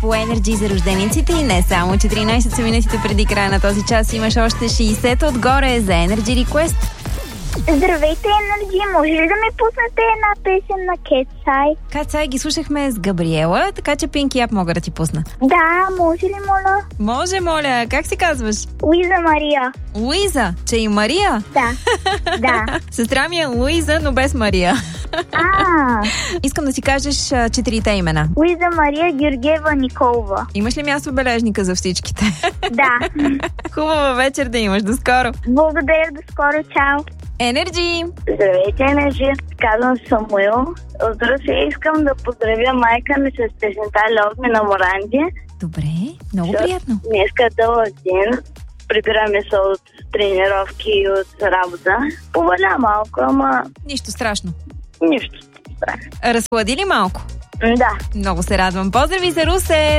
по Energy за рождениците и не само. 14 са минутите преди края на този час. Имаш още 60 отгоре за Energy Request. Здравейте, Energy! Може ли да ми пуснете една песен на Кетсай? Кетсай ги слушахме с Габриела, така че Пинки Ап мога да ти пусна. Да, може ли, моля? Може, моля. Как си казваш? Луиза Мария. Луиза? Че и Мария? Да. Да. Сестра ми е Луиза, но без Мария. Искам да си кажеш 4-те имена. Луиза Мария Георгиева Николова. Имаш ли място в бележника за всичките? Да. Хубава вечер да имаш. До скоро. Благодаря, до скоро. Чао. Energy! Здравейте, Energy! Казвам Самуил. От Русия искам да поздравя майка ми с песента "Love Me" на Моранди. Добре, много приятно. Днеска е дълъг ден. Прибираме се от тренировки и от работа. Поваля малко, ама... Нищо страшно. Нищо страшно. Разхлади ли малко? Да. Много се радвам. Поздрави за Русе!